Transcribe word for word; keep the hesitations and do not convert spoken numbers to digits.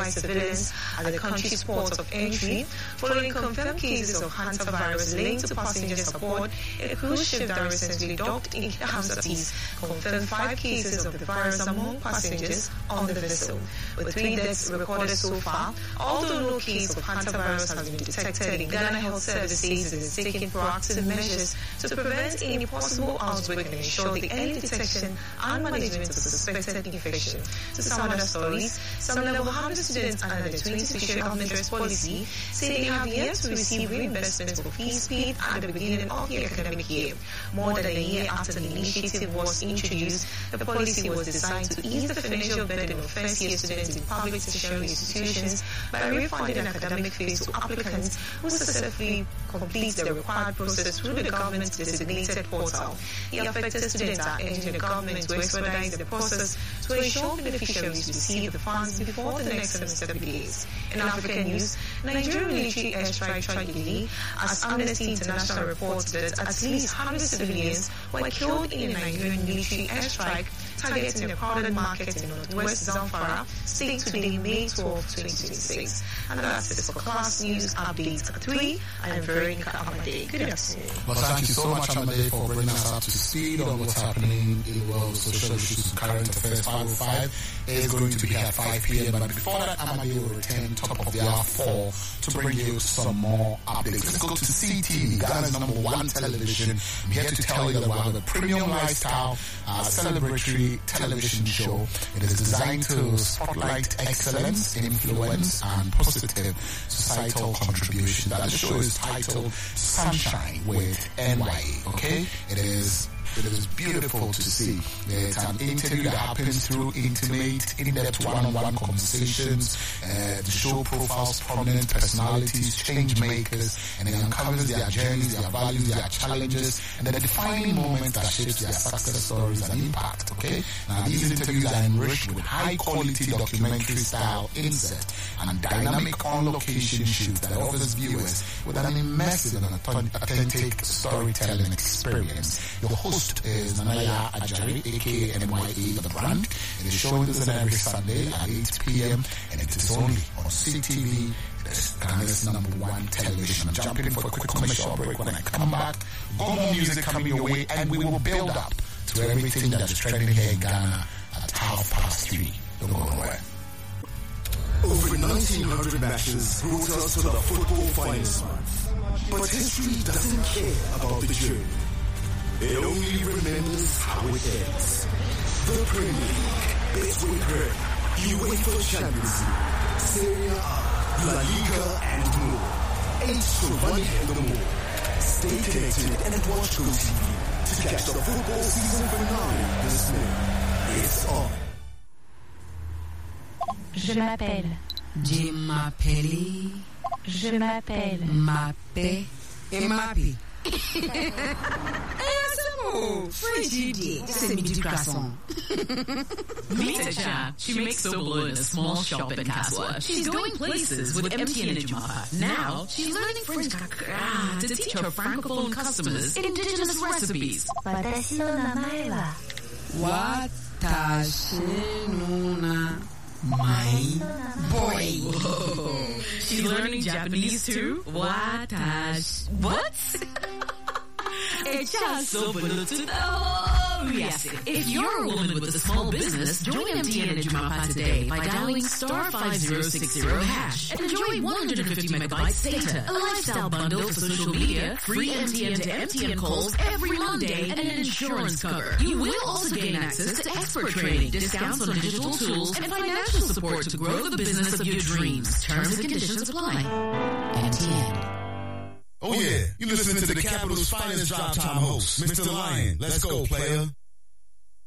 by surveillance at the country's ports of entry following confirmed cases of hantavirus linked to passengers aboard a cruise ship that recently docked in Hamza Seas, confirmed five cases of the virus among passengers on the vessel, with three deaths recorded so far. Although no case of hantavirus has been detected, Ghana Health Services is taking proactive measures to prevent any possible outbreak and ensure the early detection and management of suspected infection. To some other stories, some level one hundred students under the twenty twenty government dress policy say they have yet to receive reimbursement for fees paid at the beginning of the academic year. More than a year after the initiative was introduced, the policy was designed to ease the financial burden of first-year students in public tertiary institutions by refunding academic fees to applicants who successfully complete the required process through the government's designated portal. The affected students are urging the government to expedite the process to ensure beneficiaries receive the funds before the next semester begins. In African news, Nigerian military airstrike tragedy, as Amnesty International reports that at least one hundred civilians were killed in a Nigerian military airstrike targeting a crowded market in northwest Zamfara state today, May twelfth, twenty twenty-six. And that's it for Class News Update at three. I am Veronica Amade. Good afternoon. Well, thank you so much, Amade, for bringing us up to speed on what's happening in the world of social issues and current affairs. five oh five is going to be at five p.m. But before that, Amade will return top of the hour four to bring you some more updates. Let's go to C T V, Ghana's number one television. I'm here to tell you that we have a premium lifestyle, uh, celebratory television show. It is designed to spotlight excellence, influence, and positive societal contribution. That the show is titled Sunshine with N Y A. Okay, it is. It is beautiful to see. It's an interview that happens through intimate, in-depth one-on-one conversations. Uh, the show profiles prominent personalities, change makers, and it uncovers their journeys, their values, their challenges, and the defining moments that shapes their success stories and impact. Okay. Now these interviews are enriched with high-quality documentary-style insert and dynamic on-location shoot that offers viewers with an immersive and authentic storytelling experience. Your host is Nanaya Ajari, aka N Y A The Brand. It is showing this on every Sunday at eight p.m. and it is only on C T V. It is Ghana's number one television. I'm jumping for a quick commercial break. When I come back, go more music coming your way, and we will build up to everything that is trending here in Ghana at half past three. Don't go nowhere. Over nineteen hundred matches brought us to the football finals month. But history doesn't care about the journey. It only remembers how it ends. The Premier League, Betway Prem, UEFA Champions League, Serie A, La Liga, and more. Eight to one hit the more. Stay connected and watch GoTV to catch the football season finale this May. It's on. Je m'appelle. Je m'appelle. Je m'appelle. Mappé. Et Mappé. Oh, Frigidie. C'est midi croissant. Meet Aja. She makes Sobolo in a small shop in Kaswa. She's going places with M T N Ejumapa. Now, she's learning French kakra to teach her Francophone customers indigenous recipes. Watashi no namae wa. Watashi no my boy. Whoa. She's learning Japanese too? Watashi. What? If you're a woman with a small business, join M T N Ejumapa today by dialing star five zero six zero hash and enjoy one hundred fifty megabytes data, a lifestyle bundle for social media, free M T N to M T N calls every Monday, and an insurance cover. You will also gain access to expert training, discounts on digital tools, and financial support to grow the business of your dreams. Terms and conditions apply. M T N. Oh yeah, you're listening to the Capital's finest drive time host, Mister Lion. Let's go, player.